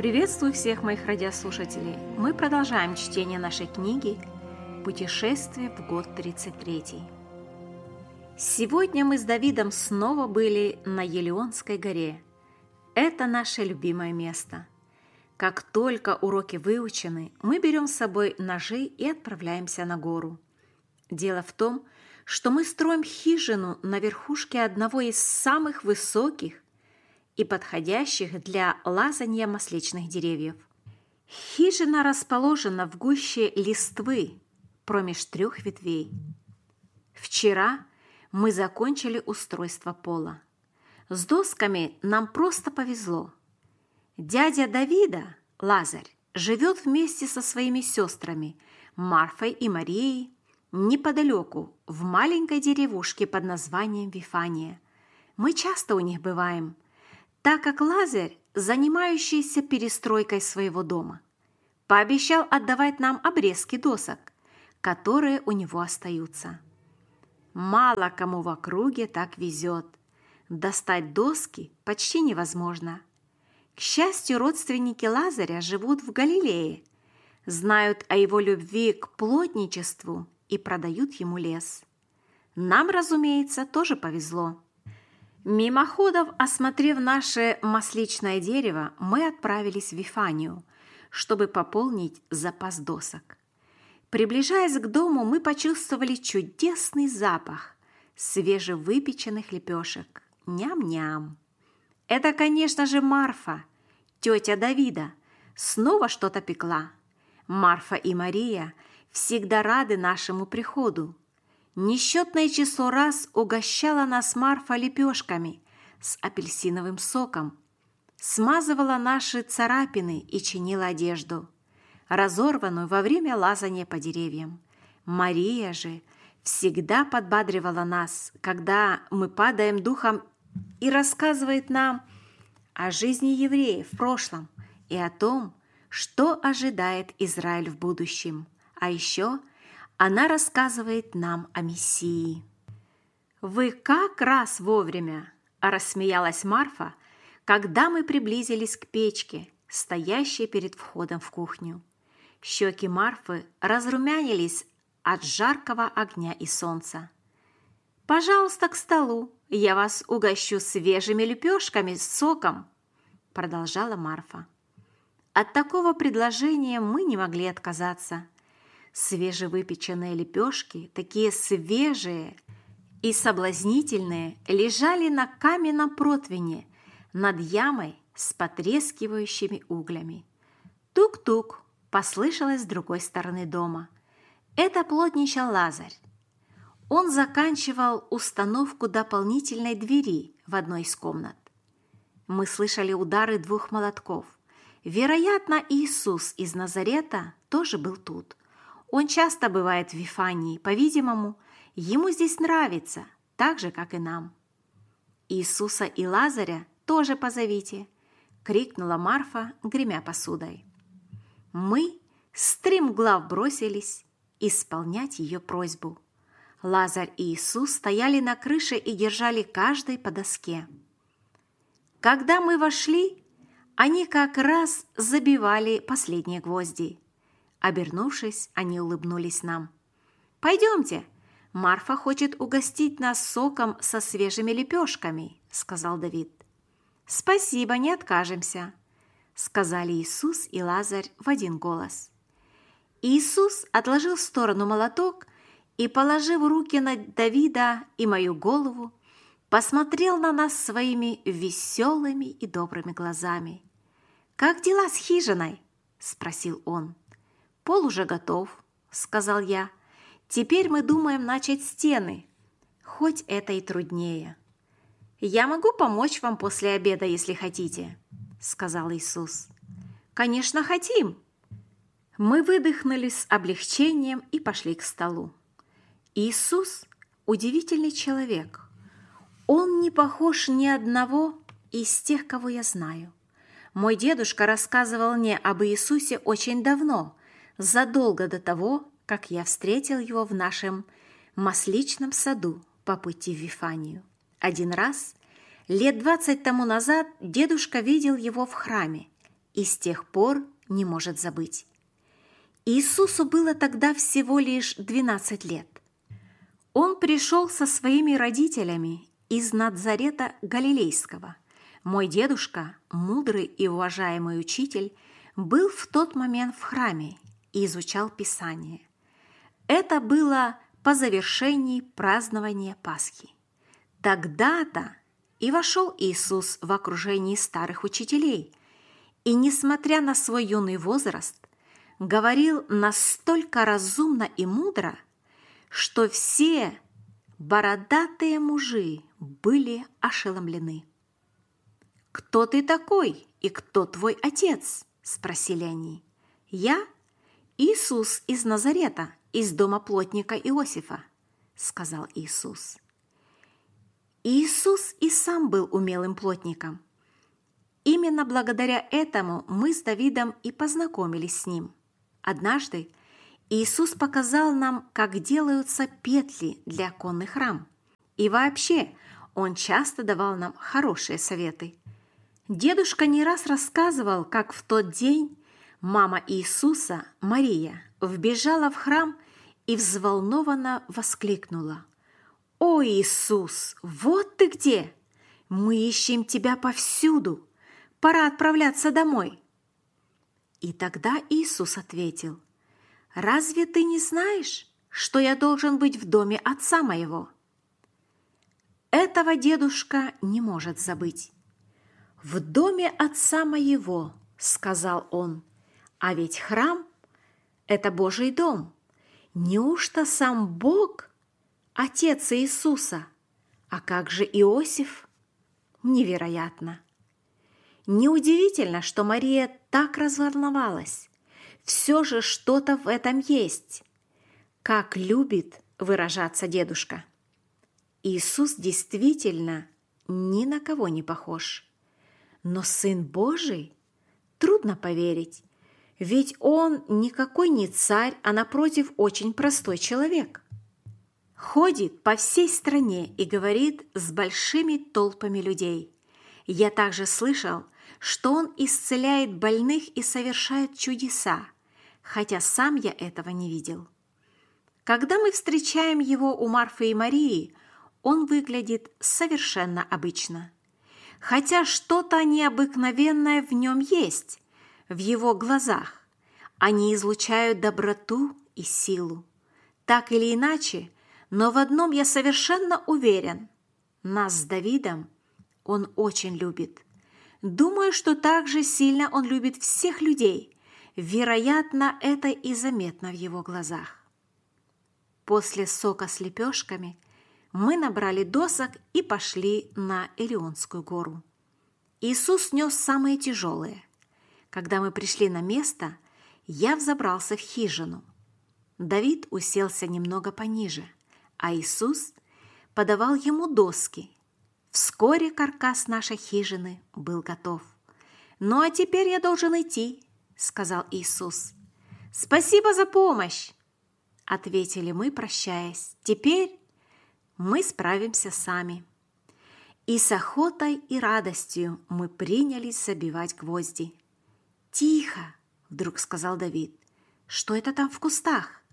Приветствую всех моих радиослушателей! Мы продолжаем чтение нашей книги «Путешествие в год 33». Сегодня мы с Давидом снова были на Елеонской горе. Это наше любимое место. Как только уроки выучены, мы берем с собой ножи и отправляемся на гору. Дело в том, что мы строим хижину на верхушке одного из самых высоких и подходящих для лазанья масличных деревьев. Хижина расположена в гуще листвы промеж 3 ветвей. Вчера мы закончили устройство пола. С досками нам просто повезло. Дядя Давида, Лазарь, живет вместе со своими сестрами Марфой и Марией неподалеку, в маленькой деревушке под названием Вифания. Мы часто у них бываем, так как Лазарь, занимающийся перестройкой своего дома, пообещал отдавать нам обрезки досок, которые у него остаются. Мало кому в округе так везет. Достать доски почти невозможно. К счастью, родственники Лазаря живут в Галилее, знают о его любви к плотничеству и продают ему лес. Нам, разумеется, тоже повезло. Мимоходом, осмотрев наше масличное дерево, мы отправились в Вифанию, чтобы пополнить запас досок. Приближаясь к дому, мы почувствовали чудесный запах свежевыпеченных лепешек. Ням-ням! Это, конечно же, Марфа, тетя Давида, снова что-то пекла. Марфа и Мария всегда рады нашему приходу. Несчетное число раз угощала нас Марфа лепешками с апельсиновым соком, смазывала наши царапины и чинила одежду, разорванную во время лазания по деревьям. Мария же всегда подбадривала нас, когда мы падаем духом, и рассказывает нам о жизни евреев в прошлом и о том, что ожидает Израиль в будущем. А еще она рассказывает нам о Мессии. «Вы как раз вовремя!» – рассмеялась Марфа, когда мы приблизились к печке, стоящей перед входом в кухню. Щеки Марфы разрумянились от жаркого огня и солнца. «Пожалуйста, к столу, я вас угощу свежими лепешками с соком», – продолжала Марфа. От такого предложения мы не могли отказаться. Свежевыпеченные лепешки, такие свежие и соблазнительные, лежали на каменном противне над ямой с потрескивающими углями. Тук-тук послышалось с другой стороны дома. Это плотничал Лазарь. Он заканчивал установку дополнительной двери в одной из комнат. Мы слышали удары 2 молотков. Вероятно, Иисус из Назарета тоже был тут. Он часто бывает в Вифании, по-видимому, ему здесь нравится, так же, как и нам. «Иисуса и Лазаря тоже позовите!» – крикнула Марфа, гремя посудой. Мы стремглав бросились исполнять ее просьбу. Лазарь и Иисус стояли на крыше и держали каждый по доске. Когда мы вошли, они как раз забивали последние гвозди. Обернувшись, они улыбнулись нам. «Пойдемте, Марфа хочет угостить нас соком со свежими лепешками», – сказал Давид. «Спасибо, не откажемся», – сказали Иисус и Лазарь в один голос. Иисус отложил в сторону молоток и, положив руки на Давида и мою голову, посмотрел на нас своими веселыми и добрыми глазами. «Как дела с хижиной?» – спросил он. «Пол уже готов», – сказал я. «Теперь мы думаем начать стены, хоть это и труднее». «Я могу помочь вам после обеда, если хотите», – сказал Иисус. «Конечно, хотим». Мы выдохнули с облегчением и пошли к столу. Иисус – удивительный человек. Он не похож ни одного из тех, кого я знаю. Мой дедушка рассказывал мне об Иисусе очень давно, задолго до того, как я встретил его в нашем масличном саду по пути в Вифанию. Один раз, лет 20 тому назад, дедушка видел его в храме, и с тех пор не может забыть. Иисусу было тогда всего лишь 12 лет. Он пришел со своими родителями из Назарета Галилейского. Мой дедушка, мудрый и уважаемый учитель, был в тот момент в храме и изучал Писание. Это было по завершении празднования Пасхи. Тогда-то и вошел Иисус в окружении старых учителей, и, несмотря на свой юный возраст, говорил настолько разумно и мудро, что все бородатые мужи были ошеломлены. «Кто ты такой и кто твой отец?» – спросили они. «Я Иисус из Назарета, из дома плотника Иосифа», – сказал Иисус. Иисус и сам был умелым плотником. Именно благодаря этому мы с Давидом и познакомились с ним. Однажды Иисус показал нам, как делаются петли для оконных рам. И вообще, Он часто давал нам хорошие советы. Дедушка не раз рассказывал, как в тот день мама Иисуса, Мария, вбежала в храм и взволнованно воскликнула: «О, Иисус, вот ты где! Мы ищем тебя повсюду! Пора отправляться домой!» И тогда Иисус ответил: «Разве ты не знаешь, что я должен быть в доме отца моего?» Этого дедушка не может забыть. «В доме отца моего», — сказал он, — «а ведь храм — это Божий дом. Неужто сам Бог — отец Иисуса? А как же Иосиф?» Невероятно! Неудивительно, что Мария так разволновалась. Все же что-то в этом есть. Как любит выражаться дедушка. Иисус действительно ни на кого не похож. Но Сын Божий? Трудно поверить, ведь Он никакой не царь, а напротив очень простой человек. Ходит по всей стране и говорит с большими толпами людей. Я также слышал, что Он исцеляет больных и совершает чудеса, хотя сам я этого не видел. Когда мы встречаем Его у Марфы и Марии, Он выглядит совершенно обычно. Хотя что-то необыкновенное в Нем есть, в Его глазах. Они излучают доброту и силу. Так или иначе, но в одном я совершенно уверен. Нас с Давидом Он очень любит. Думаю, что также сильно Он любит всех людей. Вероятно, это и заметно в Его глазах. После сока с лепешками мы набрали досок и пошли на Илионскую гору. Иисус нес самые тяжелые. Когда мы пришли на место, я взобрался в хижину. Давид уселся немного пониже, а Иисус подавал ему доски. Вскоре каркас нашей хижины был готов. «Ну а теперь я должен идти», — сказал Иисус. «Спасибо за помощь», — ответили мы, прощаясь. «Теперь мы справимся сами». И с охотой и радостью мы принялись забивать гвозди. «Тихо!» — вдруг сказал Давид. «Что это там в кустах?»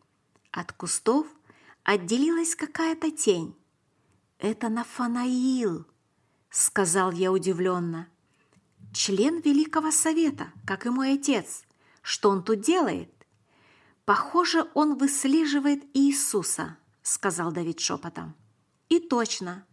От кустов отделилась какая-то тень. «Это Нафанаил!» — сказал я удивленно. «Член Великого Совета, как и мой отец. Что он тут делает?» «Похоже, он выслеживает Иисуса», — сказал Давид шепотом. И точно.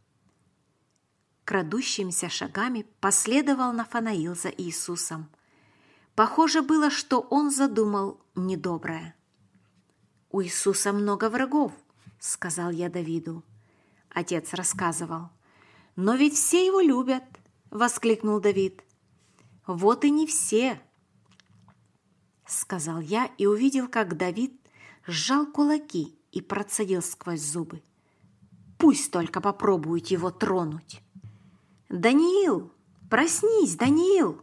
Крадущимися шагами последовал Нафанаил за Иисусом. Похоже было, что он задумал недоброе. «У Иисуса много врагов», — сказал я Давиду. Отец рассказывал. «Но ведь все его любят», — воскликнул Давид. «Вот и не все», — сказал я и увидел, как Давид сжал кулаки и процедил сквозь зубы. «Пусть только попробуют его тронуть». «Даниил, проснись, Даниил!»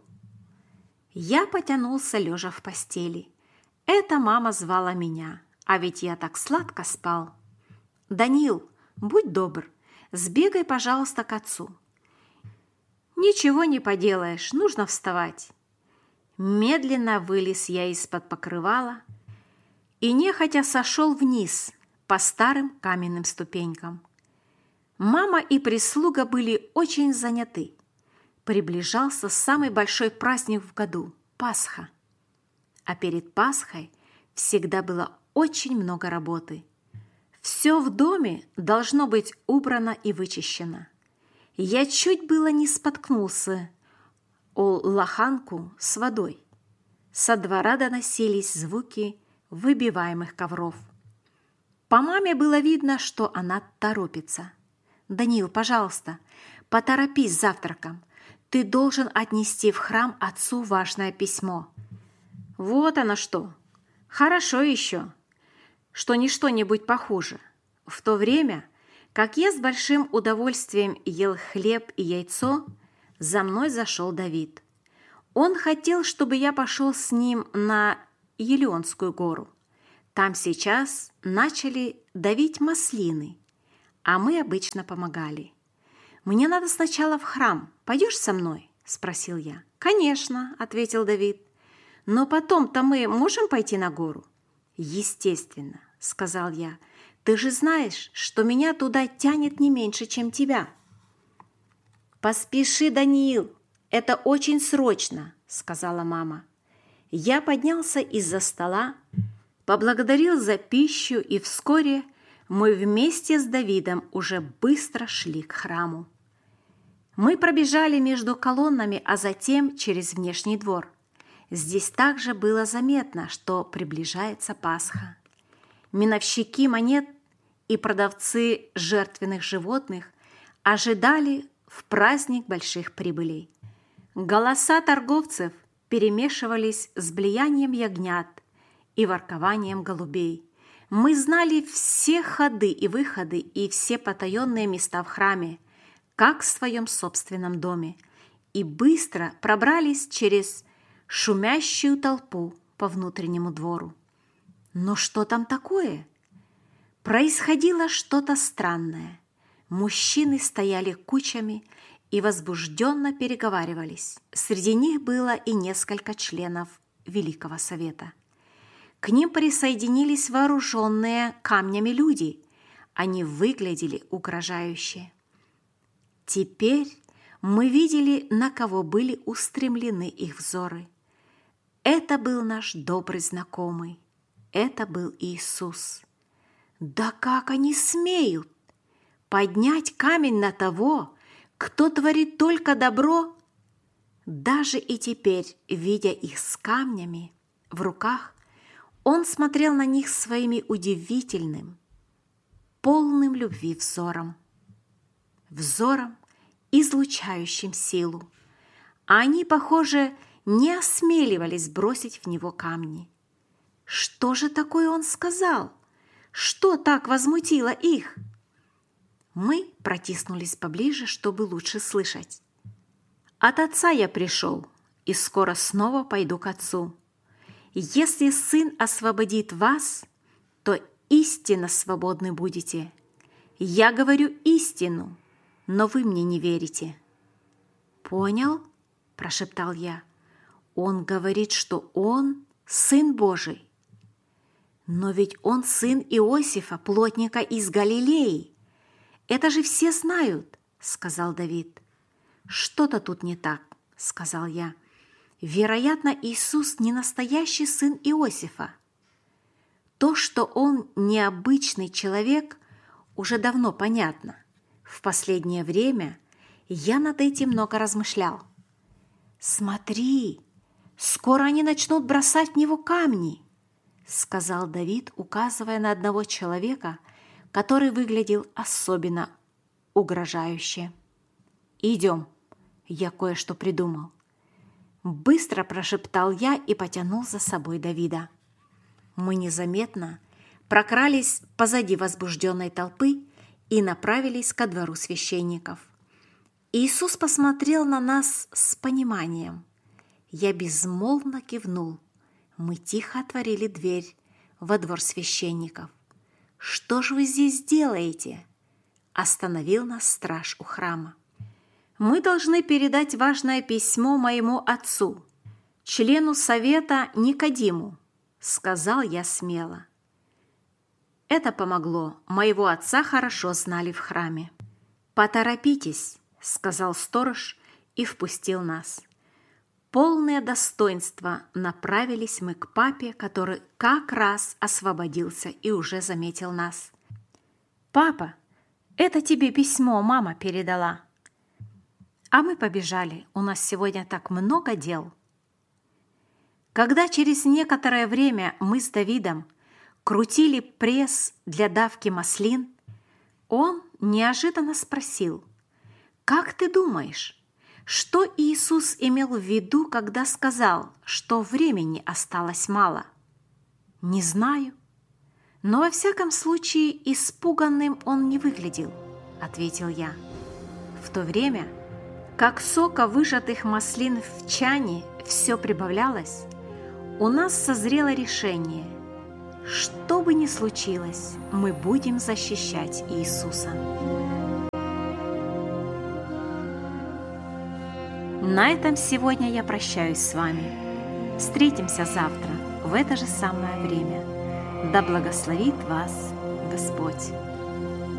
Я потянулся, лежа в постели. Это мама звала меня, а ведь я так сладко спал. «Даниил, будь добр, сбегай, пожалуйста, к отцу». «Ничего не поделаешь, нужно вставать». Медленно вылез я из-под покрывала и нехотя сошел вниз по старым каменным ступенькам. Мама и прислуга были очень заняты. Приближался самый большой праздник в году – Пасха. А перед Пасхой всегда было очень много работы. Все в доме должно быть убрано и вычищено. Я чуть было не споткнулся о лоханку с водой. Со двора доносились звуки выбиваемых ковров. По маме было видно, что она торопится. «Даниил, пожалуйста, поторопись с завтраком. Ты должен отнести в храм отцу важное письмо». Вот оно что. Хорошо еще, что не что-нибудь похуже. В то время, как я с большим удовольствием ел хлеб и яйцо, за мной зашел Давид. Он хотел, чтобы я пошел с ним на Елеонскую гору. Там сейчас начали давить маслины, а мы обычно помогали. «Мне надо сначала в храм. Пойдешь со мной?» – спросил я. «Конечно», – ответил Давид. «Но потом-то мы можем пойти на гору?» «Естественно», – сказал я. «Ты же знаешь, что меня туда тянет не меньше, чем тебя». «Поспеши, Даниил, это очень срочно», – сказала мама. Я поднялся из-за стола, поблагодарил за пищу, и вскоре мы вместе с Давидом уже быстро шли к храму. Мы пробежали между колоннами, а затем через внешний двор. Здесь также было заметно, что приближается Пасха. Миновщики монет и продавцы жертвенных животных ожидали в праздник больших прибылей. Голоса торговцев перемешивались с блеянием ягнят и воркованием голубей. Мы знали все ходы и выходы и все потаенные места в храме, как в своем собственном доме, и быстро пробрались через шумящую толпу по внутреннему двору. Но что там такое? Происходило что-то странное. Мужчины стояли кучами и возбужденно переговаривались. Среди них было и несколько членов Великого Совета. К ним присоединились вооруженные камнями люди. Они выглядели угрожающе. Теперь мы видели, на кого были устремлены их взоры. Это был наш добрый знакомый. Это был Иисус. Да как они смеют поднять камень на того, кто творит только добро? Даже и теперь, видя их с камнями в руках, он смотрел на них своими удивительным, полным любви взором. Взором, излучающим силу. А они, похоже, не осмеливались бросить в него камни. Что же такое он сказал? Что так возмутило их? Мы протиснулись поближе, чтобы лучше слышать. «От Отца я пришел, и скоро снова пойду к Отцу. Если Сын освободит вас, то истинно свободны будете. Я говорю истину, но вы мне не верите». «Понял?» – прошептал я. «Он говорит, что он Сын Божий». «Но ведь он сын Иосифа, плотника из Галилеи. Это же все знают», – сказал Давид. «Что-то тут не так», – сказал я. «Вероятно, Иисус не настоящий сын Иосифа. То, что он необычный человек, уже давно понятно. В последнее время я над этим много размышлял». «Смотри, скоро они начнут бросать в него камни», – сказал Давид, указывая на одного человека, который выглядел особенно угрожающе. «Идем, я кое-что придумал». Быстро прошептал я и потянул за собой Давида. Мы незаметно прокрались позади возбужденной толпы и направились ко двору священников. Иисус посмотрел на нас с пониманием. Я безмолвно кивнул. Мы тихо отворили дверь во двор священников. «Что же вы здесь делаете?» – остановил нас страж у храма. «Мы должны передать важное письмо моему отцу. члену совета Никодиму», – сказал я смело. Это помогло, моего отца хорошо знали в храме. «Поторопитесь», – сказал сторож и впустил нас. Полное достоинства направились мы к папе, который как раз освободился и уже заметил нас. «Папа, это тебе письмо мама передала». А мы побежали, у нас сегодня так много дел. Когда через некоторое время мы с Давидом крутили пресс для давки маслин, он неожиданно спросил: «Как ты думаешь, что Иисус имел в виду, когда сказал, что времени осталось мало?» «Не знаю, но во всяком случае испуганным он не выглядел», – ответил я. В то время, как сока выжатых маслин в чане все прибавлялось, у нас созрело решение: что бы ни случилось, мы будем защищать Иисуса. На этом сегодня я прощаюсь с вами. Встретимся завтра в это же самое время. Да благословит вас Господь!